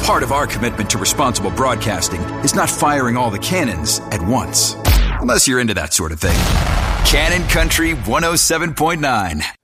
Part of our commitment to responsible broadcasting is not firing all the cannons at once. Unless you're into that sort of thing. Cannon Country 107.9.